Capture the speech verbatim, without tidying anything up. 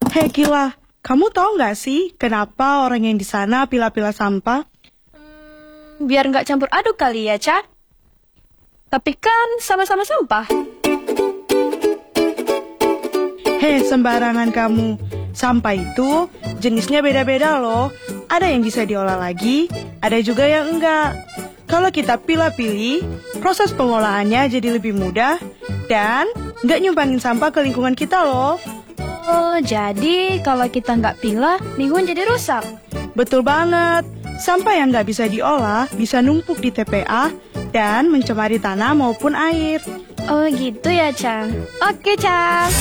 Hei Gila, kamu tahu nggak sih kenapa orang yang di sana pilah-pilah sampah? Biar nggak campur aduk kali ya, Ca. Tapi kan sama-sama sampah. Hei, sembarangan kamu. Sampah itu jenisnya beda-beda loh. Ada yang bisa diolah lagi, ada juga yang enggak. Kalau kita pilah-pilih, proses pengolahannya jadi lebih mudah dan nggak nyumbangin sampah ke lingkungan kita loh. Oh, jadi kalau kita nggak pilah, lingkungan jadi rusak. Betul banget. Sampah yang nggak bisa diolah bisa numpuk di T P A dan mencemari tanah maupun air. Oh gitu ya, Ca. Oke, Ca.